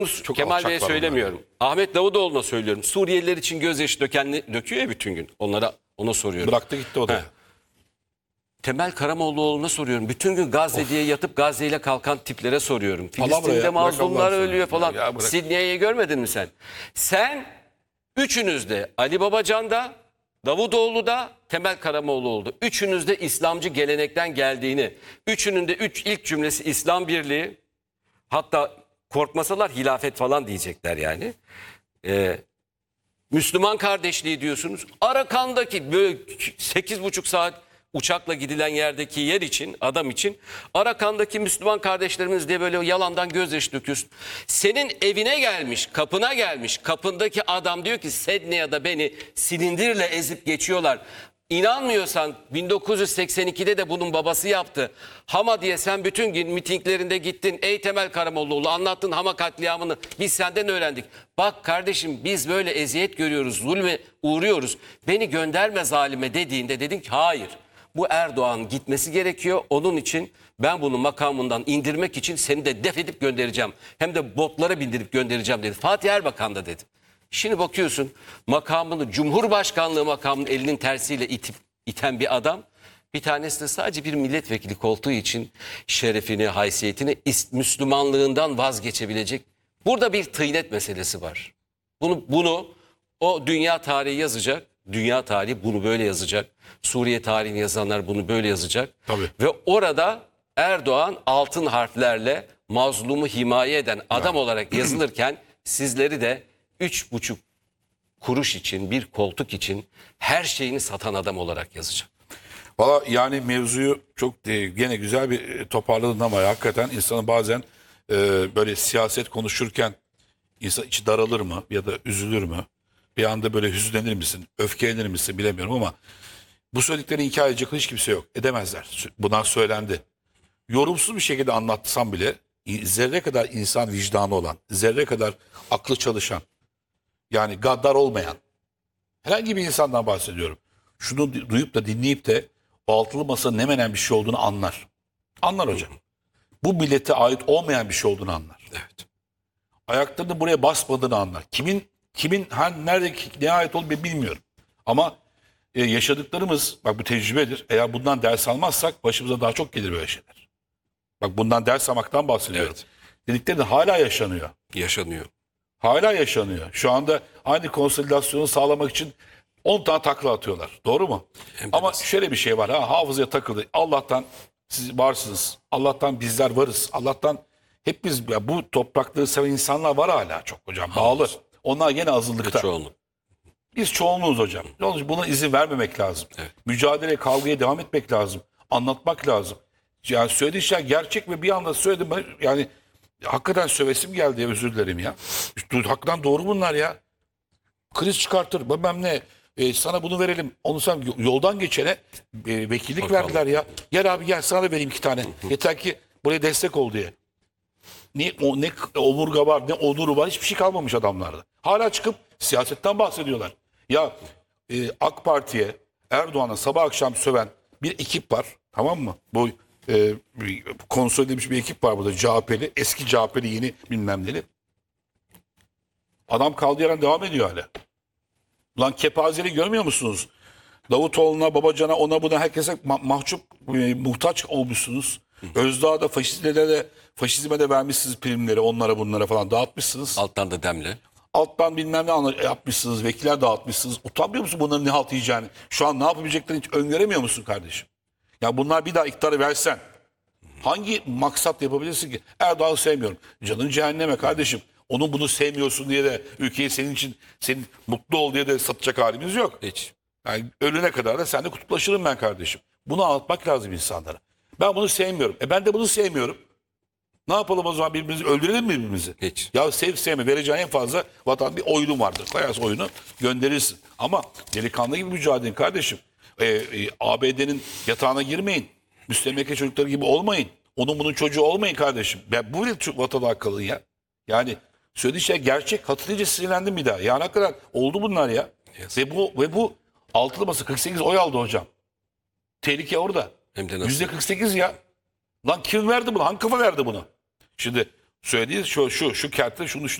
Çok Kemal Bey'e alçaklar söylemiyorum. Ahmet Davutoğlu'na söylüyorum. Suriyeliler için gözyaşı döküyor ya bütün gün. Ona soruyorum. Bıraktı gitti o da. He. Temel Karamollaoğlu'na soruyorum. Bütün gün Gazze diye yatıp Gazze ile kalkan tiplere soruyorum. Filistin'de ya, mazlumlar bırak ölüyor falan. Ya bırak. Sidney'i görmedin mi sen? Sen üçünüz de Ali Babacan'da, Davutoğlu'da, Temel Karamollaoğlu'da. Üçünüz de İslamcı gelenekten geldiğini. Üçünün de ilk cümlesi İslam Birliği. Hatta korkmasalar hilafet falan diyecekler yani. Müslüman kardeşliği diyorsunuz. Arakan'daki böyle 8,5 saat uçakla gidilen yerdeki yer için, adam için Arakan'daki Müslüman kardeşlerimiz diye böyle yalandan gözyaşı döküyorsun. Senin evine gelmiş, kapına gelmiş. Kapındaki adam diyor ki Sedneya'da beni silindirle ezip geçiyorlar. İnanmıyorsan 1982'de de bunun babası yaptı. Hama diye sen bütün gün mitinglerinde gittin. Ey Temel Karamollaoğlu anlattın Hama katliamını. Biz senden öğrendik. Bak kardeşim biz böyle eziyet görüyoruz, zulme uğruyoruz. Beni gönderme zalime dediğinde dedin ki hayır. Bu Erdoğan gitmesi gerekiyor. Onun için ben bunu makamından indirmek için seni de def edip göndereceğim. Hem de botlara bindirip göndereceğim dedi. Fatih Erbakan da dedi. Şimdi bakıyorsun makamını Cumhurbaşkanlığı makamının elinin tersiyle iten bir adam. Bir tanesi de sadece bir milletvekili koltuğu için şerefini, haysiyetini, Müslümanlığından vazgeçebilecek. Burada bir tıynet meselesi var. Bunu o dünya tarihi yazacak. Dünya tarihi bunu böyle yazacak. Suriye tarihini yazanlar bunu böyle yazacak. Tabii. Ve orada Erdoğan altın harflerle mazlumu himaye eden adam olarak yazılırken sizleri de 3,5 kuruş için, bir koltuk için her şeyini satan adam olarak yazacak. Valla yani mevzuyu çok gene güzel bir toparladın ama hakikaten insanın bazen böyle siyaset konuşurken insan içi daralır mı ya da üzülür mü? Bir anda böyle hüzünlenir misin, öfkelenir misin bilemiyorum ama bu söylediklerini inkar edecek hiç kimse yok. Edemezler. Bunlar söylendi. Yorumsuz bir şekilde anlatsam bile zerre kadar insan vicdanı olan, zerre kadar aklı çalışan, yani gaddar olmayan herhangi bir insandan bahsediyorum. Şunu duyup da dinleyip de o altılı masanın ne menen bir şey olduğunu anlar. Anlar hocam. Bu millete ait olmayan bir şey olduğunu anlar. Evet. Ayaklarını buraya basmadığını anlar. Kimin nerede neye ait olduğunu bilmiyorum. Ama yaşadıklarımız bak bu tecrübedir. Eğer bundan ders almazsak başımıza daha çok gelir böyle şeyler. Bak bundan ders almaktan bahsediyorum. Evet. Dedikleri de hala yaşanıyor. Yaşanıyor. Hala yaşanıyor. Şu anda aynı konsolidasyonu sağlamak için 10 tane takla atıyorlar. Doğru mu? Ama şöyle bir şey var. Hafızaya takıldı. Allah'tan siz varsınız. Allah'tan bizler varız. Allah'tan hep biz ya bu toprakları seven insanlar var hala çok hocam. Bağlı. Onlar yine azınlıkta. Çoğunluk. Biz çoğunluğuz hocam. Yalnız buna izin vermemek lazım. Evet. Mücadele, kavgaya devam etmek lazım. Anlatmak lazım. Yani söylediği şeyler gerçek ve bir anda söyledim. Yani hakikaten sövesim geldi ya, özür dilerim ya. Hakikaten doğru bunlar ya. Kriz çıkartır bilmem ne. Sana bunu verelim. Onu sen yoldan geçene vekillik Bakalım. verdiler ya. Gel abi gel sana da vereyim 2 tane. Yeter ki buraya destek ol diye. Ne omurga var ne onuru var hiçbir şey kalmamış adamlarda. Hala çıkıp siyasetten bahsediyorlar. Ya AK Parti'ye Erdoğan'a sabah akşam söven bir ekip var, tamam mı? Bu konsolide edilmiş bir ekip var burada, CHP'li, eski CHP'li, yeni bilmem neli. Adam kaldığı yerden devam ediyor hala. Lan kepazeli görmüyor musunuz? Davutoğlu'na, Babacan'a, ona buna herkese mahcup, muhtaç olmuşsunuz. Özdağ'da faşizme de vermişsiniz primleri, onlara bunlara falan dağıtmışsınız. Alttan da demle. Alttan bilmem ne yapmışsınız, vekiller dağıtmışsınız. Utanmıyor musun bunların ne halt yiyeceğini? Şu an ne yapabileceklerini hiç öngöremiyor musun kardeşim? Ya bunlar bir daha iktidarı versen hangi maksat yapabilirsin ki? Erdoğan'ı sevmiyorum. Canın cehenneme kardeşim. Onun bunu sevmiyorsun diye de ülkeyi senin mutlu ol diye de satacak halimiz yok. Hiç. Yani ölene kadar da seninle kutuplaşırım ben kardeşim. Bunu anlatmak lazım insanlara. Ben bunu sevmiyorum. Ben de bunu sevmiyorum. Ne yapalım o zaman, birbirimizi öldürelim mi birbirimizi? Hiç. Ya sevme, vereceğin en fazla vatan bir oyunun vardır. Koyarsın oyunu, gönderirsin. Ama delikanlı gibi mücadele kardeşim. ABD'nin yatağına girmeyin. Müstemleke çocukları gibi olmayın. Onun bunun çocuğu olmayın kardeşim. Ben bu vatan akıllı ya. Yani söylediği şey gerçek. Hatırlayınca sinirlendim bir daha. Ya ne kadar oldu bunlar ya. Yes. Ve bu altılı masa 48 oy aldı hocam. Tehlike orada. Hem de nasıl? %48 ya. Lan kim verdi bunu? Hangi kafa verdi bunu? Şimdi söylediği şu kentte şunu